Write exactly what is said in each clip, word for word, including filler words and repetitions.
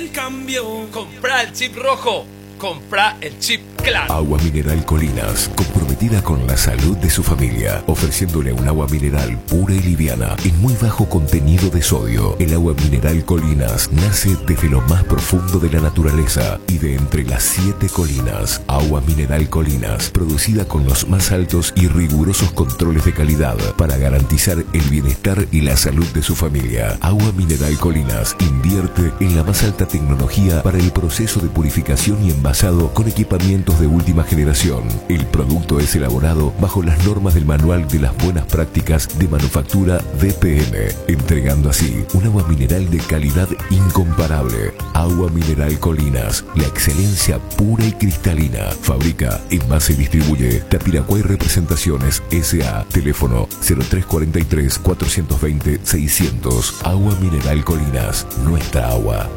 en cambio. Compra el chip rojo. Compra el chip Clan. Agua Mineral Colinas, comprometida con la salud de su familia, ofreciéndole un agua mineral pura y liviana en muy bajo contenido de sodio. El agua mineral Colinas nace desde lo más profundo de la naturaleza y de entre las siete colinas. Agua Mineral Colinas, producida con los más altos y rigurosos controles de calidad para garantizar el bienestar y la salud de su familia. Agua Mineral Colinas invierte en la más alta tecnología para el proceso de purificación y envasado con equipamientos de última generación. El producto es elaborado bajo las normas del Manual de las Buenas Prácticas de Manufactura D P M, entregando así un agua mineral de calidad incomparable. Agua Mineral Colinas, la excelencia pura y cristalina. Fabrica, envase y distribuye Tapiracuay Representaciones S A. Teléfono cero tres cuatro tres, cuatro dos cero, seiscientos. Agua Mineral Colinas, nuestra agua.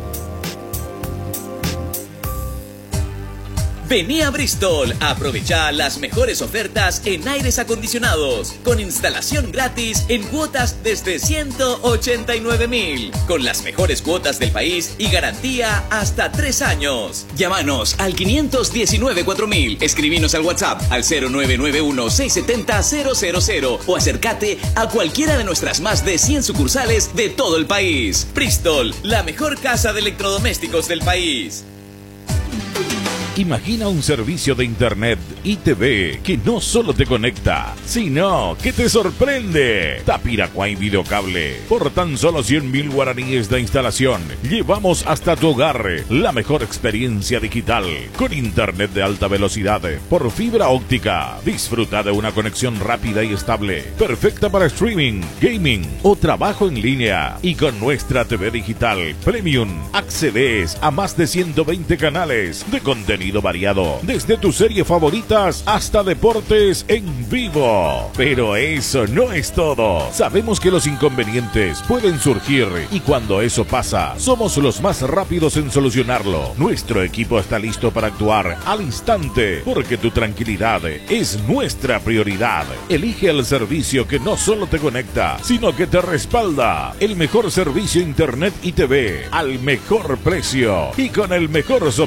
Vení a Bristol, aprovecha las mejores ofertas en aires acondicionados, con instalación gratis en cuotas desde ciento ochenta y nueve mil, con las mejores cuotas del país y garantía hasta tres años. Llámanos al quinientos diecinueve cuatro mil, escribinos al WhatsApp al cero nueve nueve uno, seis siete cero, cero cero cero o acércate a cualquiera de nuestras más de cien sucursales de todo el país. Bristol, la mejor casa de electrodomésticos del país. Imagina un servicio de internet y T V que no solo te conecta, sino que te sorprende. Tapiracuay Videocable. Por tan solo cien mil guaraníes de instalación, llevamos hasta tu hogar la mejor experiencia digital con internet de alta velocidad por fibra óptica. Disfruta de una conexión rápida y estable, perfecta para streaming, gaming o trabajo en línea. Y con nuestra T V digital Premium accedes a más de ciento veinte canales de contenido variado, desde tus series favoritas hasta deportes en vivo. Pero eso no es todo. Sabemos que los inconvenientes pueden surgir y cuando eso pasa, somos los más rápidos en solucionarlo. Nuestro equipo está listo para actuar al instante, porque tu tranquilidad es nuestra prioridad. Elige el servicio que no solo te conecta, sino que te respalda. El mejor servicio internet y T V al mejor precio y con el mejor soporte